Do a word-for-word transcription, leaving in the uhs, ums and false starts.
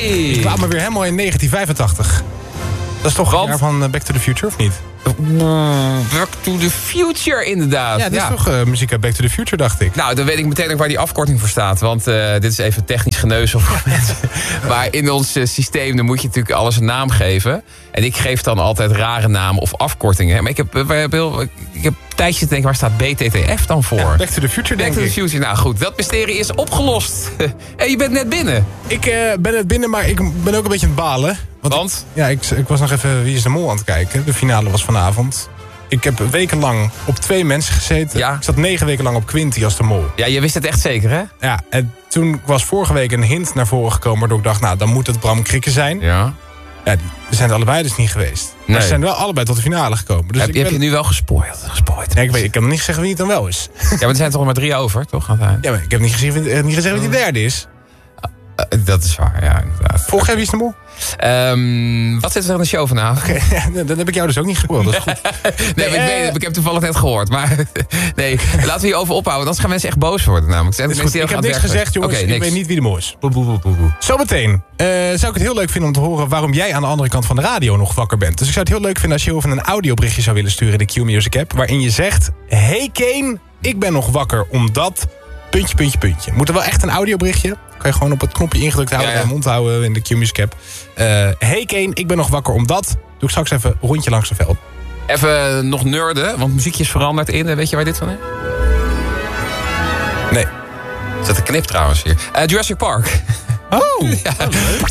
Hey! Ik laat me weer helemaal in negentien vijfentachtig. Dat is toch Want? het jaar van Back to the Future, of niet? Back to the Future, inderdaad. Ja, dat is toch uh, muziek uit Back to the Future, dacht ik. Nou, dan weet ik meteen ook waar die afkorting voor staat. Want uh, dit is even technisch geneuzel voor mensen. Maar in ons uh, systeem dan moet je natuurlijk alles een naam geven. En ik geef dan altijd rare namen of afkortingen. Maar ik heb, uh, heel, ik heb een tijdje te denken, waar staat B T T F dan voor? Ja, Back to the Future, denk Back to ik. the Future. Nou goed, dat mysterie is opgelost. En je bent net binnen. Ik uh, ben net binnen, maar ik ben ook een beetje aan het balen. Want? Want? Ik, ja, ik, ik was nog even Wie is de Mol aan het kijken. De finale was vanavond. Ik heb wekenlang op twee mensen gezeten. Ja. Ik zat negen weken lang op Quinty als de Mol. Ja, je wist het echt zeker, hè? Ja, en toen was vorige week een hint naar voren gekomen... waardoor ik dacht, nou, dan moet het Bram Krikke zijn. Ja. Ja, die zijn er allebei dus niet geweest. Nee. Maar ze zijn wel allebei tot de finale gekomen. Dus heb ik heb ben... je nu wel gespoild? gespoild. Nee, ik, weet, ik kan nog niet zeggen wie het dan wel is. Ja, maar er zijn toch nog maar drie over, toch? Ja, maar ik heb niet gezegd, wie- niet gezegd wie de derde is. Uh, dat is waar, ja, inderdaad. Volg jij Wie is de Mol? Um, wat zit er in de show vanavond? Okay, dan heb ik jou dus ook niet gespoord. Dat is goed. Nee, maar ik eh, weet het, ik heb toevallig net gehoord. Maar nee, laten we hierover ophouden. Anders gaan mensen echt boos worden namelijk. Zijn Dat is mensen goed. die Ik heb heel niks gaan gezegd, jongens. Oké, ik niks. weet niet wie de Mol is. Zometeen uh, zou ik het heel leuk vinden om te horen... waarom jij aan de andere kant van de radio nog wakker bent. Dus ik zou het heel leuk vinden als je even een audioberichtje zou willen sturen... in de Q-Music app, waarin je zegt... Hey Kane, ik ben nog wakker omdat... Puntje, puntje, puntje. Moet er wel echt een audioberichtje? Kan je gewoon op het knopje ingedrukt houden... Ja, ja. en mond houden in de Q-Music app. Uh, hey Kane, ik ben nog wakker omdat... Doe ik straks even een rondje langs de veld. Even nog nerden, want muziekje is veranderd in. Weet je waar dit van is? Nee. Er zit een knip trouwens hier. Uh, Jurassic Park. Oh, Ja.